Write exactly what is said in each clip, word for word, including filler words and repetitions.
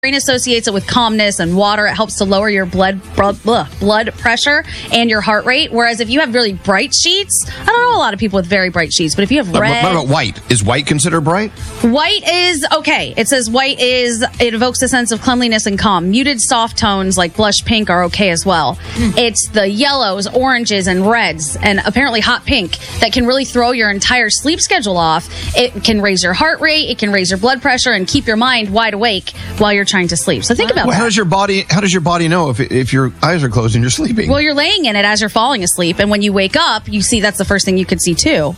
brain associates it with calmness and water. It helps to lower your blood blood, blood pressure and your heart rate. Whereas if you have really bright sheets, I don't know a lot of people with very bright sheets, but if you have red... What about white? Is white considered bright? White is, okay. It says white is, it evokes a sense of cleanliness and calm. Muted soft tones like blush pink are okay as well. Mm. It's the yellows, oranges, and reds, and apparently hot pink that can really throw your entire sleep schedule off. It can raise your heart rate, it can raise your blood pressure, and keep your mind wide awake while you're trying to sleep. So think about well, that. How does your body how does your body know if if your eyes are closed and you're sleeping? Well, you're laying in it as you're falling asleep, and when you wake up, you see that's the first thing you could see too.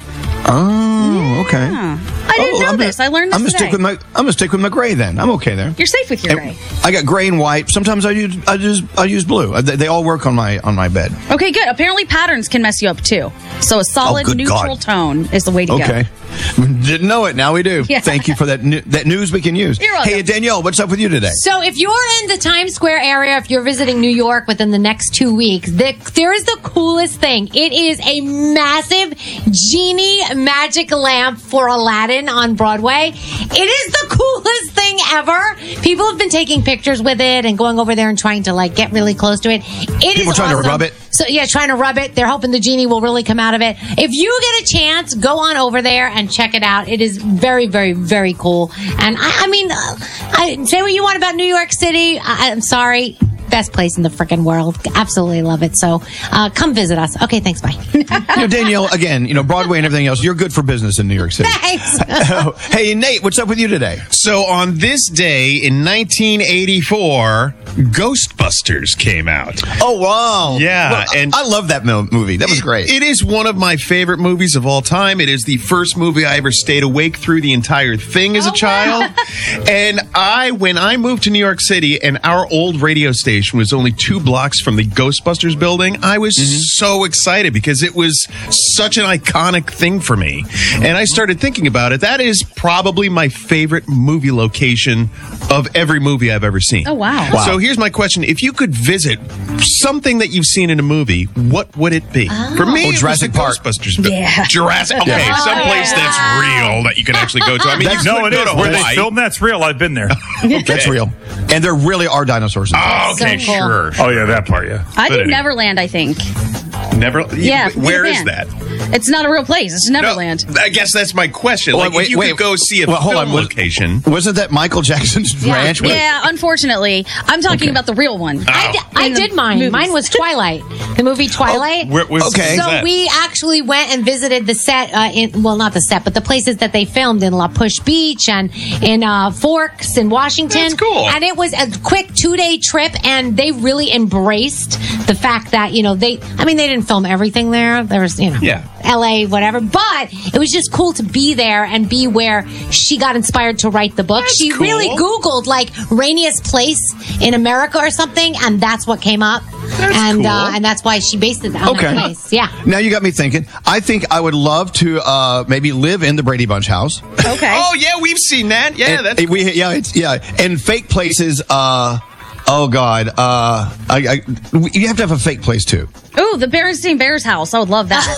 Oh, yeah. okay. I didn't oh, know I'm this. Gonna, I learned this I'm gonna today. stick with my I'm gonna stick with my gray then. I'm okay there. You're safe with your gray. I got gray and white. Sometimes I use I use I use blue. They, they all work on my on my bed. Okay, good. Apparently patterns can mess you up too. So a solid oh, neutral God. tone is the way to okay. go. Okay. Didn't know it. Now we do. Yeah. Thank you for that new, that news we can use. You're welcome. Hey, Danielle, what's up with you today? So if you're in the Times Square area, if you're visiting New York within the next two weeks, the, there is the coolest thing. It is a massive genie magic lamp for Aladdin on Broadway. It is the coolest thing ever. People have been taking pictures with it and going over there and trying to like get really close to it. It People is trying awesome. to rub it? So yeah, trying to rub it. They're hoping the genie will really come out of it. If you get a chance, go on over there and check it out. It is very, very, very cool. And I, I mean, uh, I, say what you want about New York City. I, I'm sorry. Best place in the freaking world. Absolutely love it. So uh, come visit us. Okay, thanks. Bye. You know, Danielle, again, you know, Broadway and everything else, you're good for business in New York City. Thanks. Hey, Nate, what's up with you today? So on this day in nineteen eighty-four, Ghostbusters came out. Oh, wow. Yeah, Well, and I love that mo- movie. That was great. It is one of my favorite movies of all time. It is the first movie I ever stayed awake through the entire thing as a Oh, child. And I, when I moved to New York City and our old radio station was only two blocks from the Ghostbusters building, I was Mm-hmm. so excited because it was such an iconic thing for me. And I started thinking about it. That is probably my favorite movie location of every movie I've ever seen. Oh, wow. Wow. So here's my question. If you could visit something that you've seen in a movie, what would it be? Oh. For me, Oh, it was Jurassic the Park. Ghostbusters. bu- Yeah. Jurassic. Okay, Yeah. someplace Oh, yeah. that's real that you can actually go to. I mean, That's- you No, could it go is. to Where they Hawaii. filmed that's real. I've been there. That's real. And there really are dinosaurs in there. Oh, okay, So cool. sure. Oh, yeah, that part, yeah. I But did anyway. Neverland, I think. Never. Yeah. Where Peter is Pan. that? It's not a real place. It's No, Neverland. I guess that's my question. Wait, Like, wait, if you wait. could go see a Well, hold film on. Was- location. Wasn't that Michael Jackson's ranch? Wait. Yeah, unfortunately. I'm talking Okay. about the real one. I, d- I In the did mine. movies. Mine was Twilight, the movie Twilight. Where was Okay. So that? we actually went and visited the set, uh, in, well, not the set, but the places that they filmed in La Push Beach and in uh, Forks in Washington. That's cool. And it was a quick two-day trip, and they really embraced the fact that, you know, they, I mean, they didn't film everything there. There was, you know, Yeah. L A, whatever. But it was just cool to be there and be where she got inspired to write the book. That's she cool. really Googled, like, rainiest place in America or something, and that's what came up. That's and cool. uh, and that's why she based it on Okay. that place. Yeah. Now you got me thinking. I think I would love to uh, maybe live in the Brady Bunch house. Okay. Oh, yeah, we've seen that. Yeah, And- that's and we yeah it's yeah and fake places. Uh, oh God, uh, I, I you have to have a fake place too. Ooh, the Berenstain Bears house. I would love that.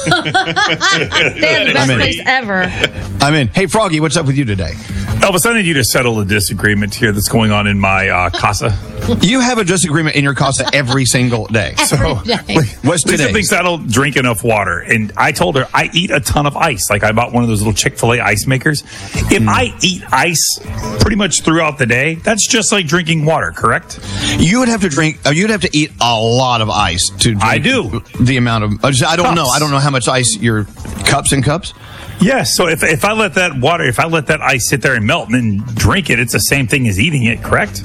They have the best I'm in. place ever. I'm in. Hey Froggy, what's up with you today? Elvis, I need you to settle a disagreement here that's going on in my uh, casa. You have a disagreement in your casa every single day. Every day. What's Lisa today? thinks I don't drink enough water. And I told her I eat a ton of ice. Like I bought one of those little Chick-fil-A ice makers. If Hmm. I eat ice pretty much throughout the day, that's just like drinking water, correct? You would have to drink. Uh, you'd have to eat a lot of ice to. Drink I do. the amount of. I just- I don't Cups. know. I don't know how much ice your cups and cups. Yes. So if, if I let that water, if I let that ice sit there and melt and then drink it, it's the same thing as eating it, correct?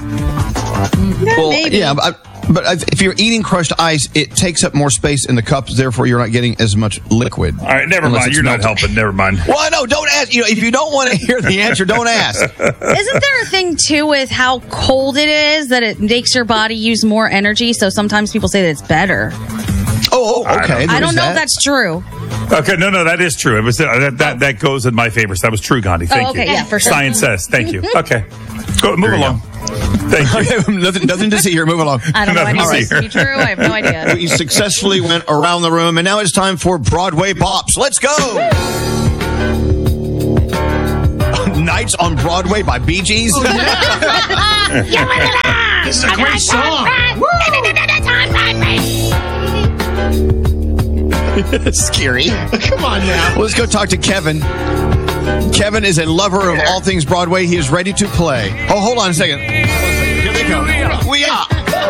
Well, maybe. yeah, but, I, but if you're eating crushed ice, it takes up more space in the cups. Therefore, you're not getting as much liquid. All right, never Unless mind. it's You're not melted. helping. Never mind. Well, I know. Don't ask. You know, if you don't want to hear the answer, don't ask. Isn't there a thing too with how cold it is that it makes your body use more energy? So sometimes people say that it's better. Oh, oh, okay. I don't there's know that. if that's true. Okay, no, no, that is true. It was uh, that, that that goes in my favor. So that was true, Gandhi. Thank Oh, okay, you. yeah, for sure. Science says. Thank you. Okay, go move There you along. Thank you. nothing, nothing to see here. Move along. I don't know Nothing any to of this see to be true. I have no idea. We successfully went around the room, and now it's time for Broadway Pops. Let's go. Nice Nights on Broadway by Bee Gees. This is a great song. Scary. Come on now. Well, let's go talk to Kevin. Kevin is a lover of all things Broadway. He is ready to play. Oh, hold on a second. Here they come. We are.